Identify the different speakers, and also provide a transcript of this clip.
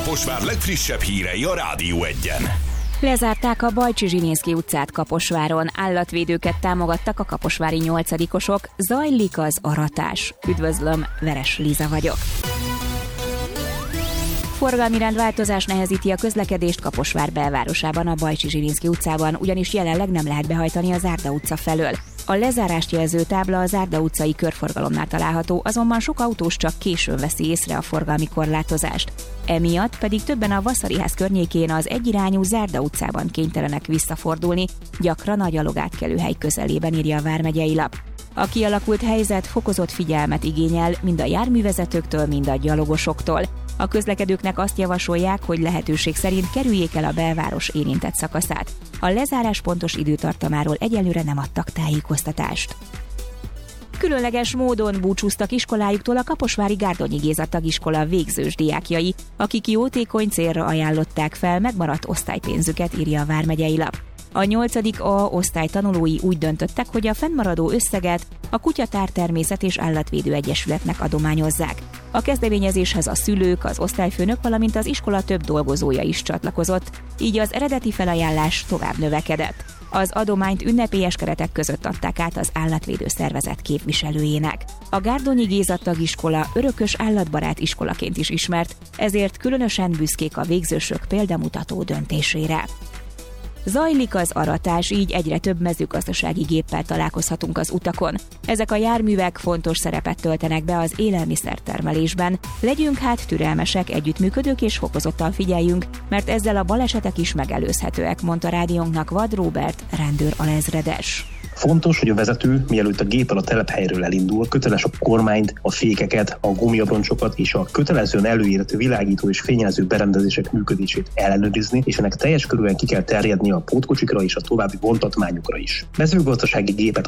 Speaker 1: Kaposvár legfrissebb hírei a Rádió Egyen.
Speaker 2: Lezárták a Bajcsy-Zsilinszky utcát Kaposváron, állatvédőket támogattak a kaposvári 8-osok, zajlik az aratás. Üdvözlöm, Veres Liza vagyok. Forgalmi rendváltozás nehezíti a közlekedést Kaposvár belvárosában, a Bajcsy-Zsilinszky utcában, ugyanis jelenleg nem lehet behajtani az Árda utca felől. A lezárást jelző tábla az Árda utcai körforgalomnál található, azonban sok autós csak későn veszi észre a forgalmi korlátozást. Emiatt pedig többen a Vaszariház környékén az egyirányú Zárda utcában kénytelenek visszafordulni, gyakran a gyalogátkelőhely közelében, írja a vármegyei lap. A kialakult helyzet fokozott figyelmet igényel mind a járművezetőktől, mind a gyalogosoktól. A közlekedőknek azt javasolják, hogy lehetőség szerint kerüljék el a belváros érintett szakaszát. A lezárás pontos időtartamáról egyelőre nem adtak tájékoztatást. Különleges módon búcsúztak iskolájuktól a kaposvári Gárdonyi Géza tagiskola végzős diákjai, akik jótékony célra ajánlották fel megmaradt osztálypénzüket, írja a vármegyei lap. A 8. A osztály tanulói úgy döntöttek, hogy a fennmaradó összeget a Kutyatár Természet és Állatvédő Egyesületnek adományozzák. A kezdeményezéshez a szülők, az osztályfőnök, valamint az iskola több dolgozója is csatlakozott, így az eredeti felajánlás tovább növekedett. Az adományt ünnepélyes keretek között adták át az állatvédő szervezet képviselőjének. A Gárdonyi Géza tagiskola örökös állatbarát iskolaként is ismert, ezért különösen büszkék a végzősök példamutató döntésére. Zajlik az aratás, így egyre több mezőgazdasági géppel találkozhatunk az utakon. Ezek a járművek fontos szerepet töltenek be az élelmiszertermelésben. Legyünk hát türelmesek, együttműködők és fokozottan figyeljünk, mert ezzel a balesetek is megelőzhetőek, mondta rádiónknak Vad Róbert, rendőr alezredes.
Speaker 3: Fontos, hogy a vezető, mielőtt a géppel a telephelyről elindul, köteles a kormányt, a fékeket, a gumiabroncsokat és a kötelezően előírt világító és fényjelző berendezések működését ellenőrizni, és ennek teljes körülön ki kell terjedni a pótkocsikra és a további vontatmányokra is. Mezőgazdasági gépet